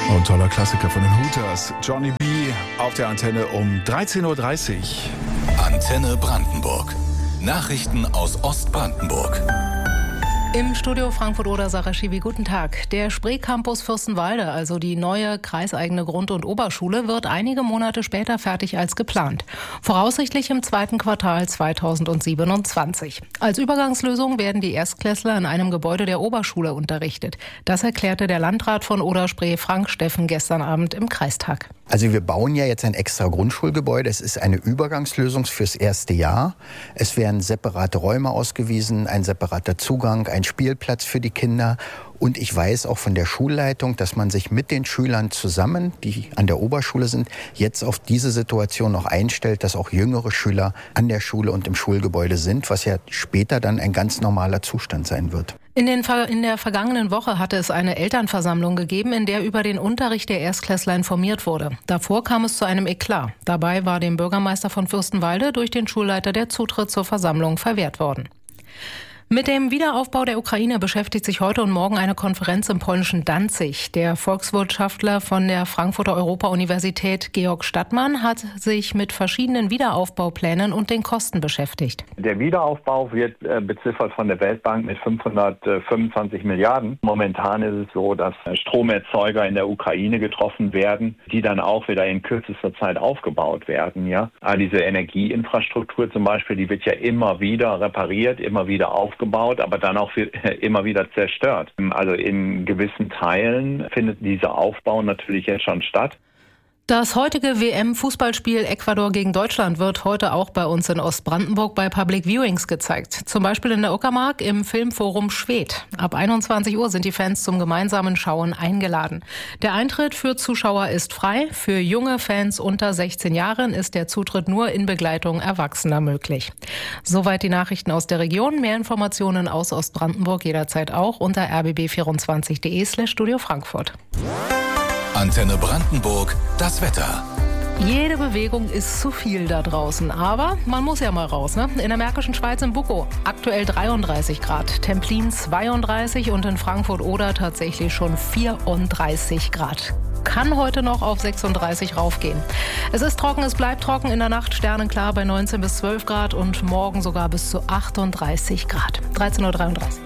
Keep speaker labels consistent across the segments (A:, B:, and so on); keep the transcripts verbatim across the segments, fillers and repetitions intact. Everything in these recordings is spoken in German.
A: Und toller Klassiker von den Hooters. Johnny B. auf der Antenne um dreizehn Uhr dreißig.
B: Antenne Brandenburg. Nachrichten aus Ostbrandenburg.
C: Im Studio Frankfurt-Oder Sarah Schiwi, guten Tag. Der Spree-Campus Fürstenwalde, also die neue kreiseigene Grund- und Oberschule, wird einige Monate später fertig als geplant. Voraussichtlich im zweiten Quartal zweitausendsiebenundzwanzig. Als Übergangslösung werden die Erstklässler in einem Gebäude der Oberschule unterrichtet. Das erklärte der Landrat von Oder-Spree, Frank Steffen, gestern Abend im Kreistag.
D: Also wir bauen ja jetzt ein extra Grundschulgebäude. Es ist eine Übergangslösung fürs erste Jahr. Es werden separate Räume ausgewiesen, ein separater Zugang, ein Spielplatz für die Kinder. Und ich weiß auch von der Schulleitung, dass man sich mit den Schülern zusammen, die an der Oberschule sind, jetzt auf diese Situation noch einstellt, dass auch jüngere Schüler an der Schule und im Schulgebäude sind, was ja später dann ein ganz normaler Zustand sein wird.
C: In, den, in der vergangenen Woche hatte es eine Elternversammlung gegeben, in der über den Unterricht der Erstklässler informiert wurde. Davor kam es zu einem Eklat. Dabei war dem Bürgermeister von Fürstenwalde durch den Schulleiter der Zutritt zur Versammlung verwehrt worden. Mit dem Wiederaufbau der Ukraine beschäftigt sich heute und morgen eine Konferenz im polnischen Danzig. Der Volkswirtschaftler von der Frankfurter Europa-Universität Georg Stadtmann hat sich mit verschiedenen Wiederaufbauplänen und den Kosten beschäftigt.
E: Der Wiederaufbau wird äh, beziffert von der Weltbank mit fünfhundertfünfundzwanzig Milliarden. Momentan ist es so, dass Stromerzeuger in der Ukraine getroffen werden, die dann auch wieder in kürzester Zeit aufgebaut werden. Ja, aber diese Energieinfrastruktur zum Beispiel, die wird ja immer wieder repariert, immer wieder aufgebaut. gebaut, aber dann auch immer wieder zerstört. Also in gewissen Teilen findet dieser Aufbau natürlich jetzt schon statt.
C: Das heutige W M-Fußballspiel Ecuador gegen Deutschland wird heute auch bei uns in Ostbrandenburg bei Public Viewings gezeigt. Zum Beispiel in der Uckermark im Filmforum Schwedt. Ab einundzwanzig Uhr sind die Fans zum gemeinsamen Schauen eingeladen. Der Eintritt für Zuschauer ist frei. Für junge Fans unter sechzehn Jahren ist der Zutritt nur in Begleitung Erwachsener möglich. Soweit die Nachrichten aus der Region. Mehr Informationen aus Ostbrandenburg jederzeit auch unter r b b vierundzwanzig punkt d e slash Studio Frankfurt.
B: Antenne Brandenburg, das Wetter.
C: Jede Bewegung ist zu viel da draußen, aber man muss ja mal raus, ne? In der Märkischen Schweiz in Buckow aktuell dreiunddreißig Grad, Templin zweiunddreißig und in Frankfurt-Oder tatsächlich schon vierunddreißig Grad. Kann heute noch auf sechsunddreißig raufgehen. Es ist trocken, es bleibt trocken, in der Nacht sternenklar bei neunzehn bis zwölf Grad und morgen sogar bis zu achtunddreißig Grad. dreizehn Uhr dreiunddreißig.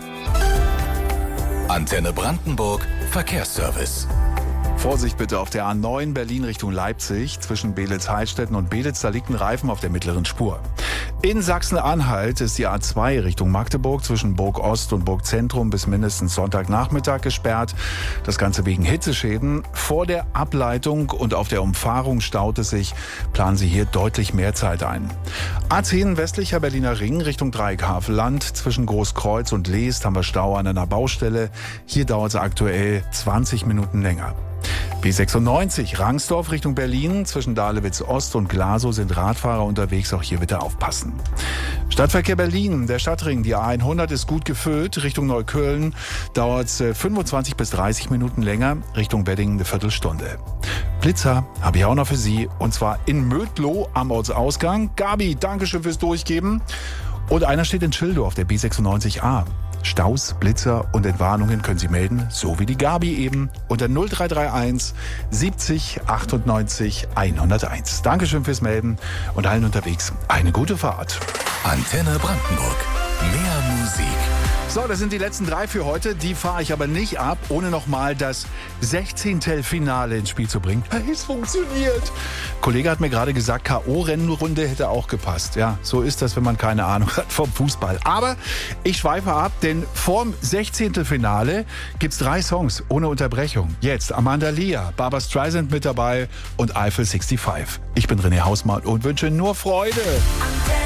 B: Antenne Brandenburg, Verkehrsservice.
A: Vorsicht bitte auf der A neun Berlin Richtung Leipzig. Zwischen Beelitz-Heilstätten und Beelitz, da liegt ein Reifen auf der mittleren Spur. In Sachsen-Anhalt ist die A zwei Richtung Magdeburg zwischen Burg Ost und Burg Zentrum bis mindestens Sonntagnachmittag gesperrt. Das Ganze wegen Hitzeschäden. Vor der Ableitung und auf der Umfahrung staut es sich. Planen Sie hier deutlich mehr Zeit ein. A zehn westlicher Berliner Ring Richtung Dreieck-Havelland. Zwischen Großkreuz und Leest haben wir Stau an einer Baustelle. Hier dauert es aktuell zwanzig Minuten länger. B sechsundneunzig Rangsdorf Richtung Berlin. Zwischen Dahlewitz Ost und Glasow sind Radfahrer unterwegs. Auch hier bitte aufpassen. Stadtverkehr Berlin. Der Stadtring, die A hundert ist gut gefüllt. Richtung Neukölln dauert es fünfundzwanzig bis dreißig Minuten länger. Richtung Wedding eine Viertelstunde. Blitzer habe ich auch noch für Sie. Und zwar in Mödlow am Ortsausgang. Gabi, Dankeschön fürs Durchgeben. Und einer steht in Schildorf, der B sechsundneunzig A. Staus, Blitzer und Entwarnungen können Sie melden, so wie die Gabi eben, unter null drei drei eins siebzig achtundneunzig hunderteins. Dankeschön fürs Melden und allen unterwegs eine gute Fahrt.
B: Antenne Brandenburg. Mehr Musik.
A: So, das sind die letzten drei für heute. Die fahre ich aber nicht ab, ohne nochmal das sechzehnte Finale ins Spiel zu bringen. Hey, es funktioniert. Ein Kollege hat mir gerade gesagt, K O-Rennrunde hätte auch gepasst. Ja, so ist das, wenn man keine Ahnung hat vom Fußball. Aber ich schweife ab, denn vorm sechzehnten Finale gibt's drei Songs ohne Unterbrechung. Jetzt Amanda Lear, Barbra Streisand mit dabei und Eiffel fünfundsechzig. Ich bin René Hausmann und wünsche nur Freude.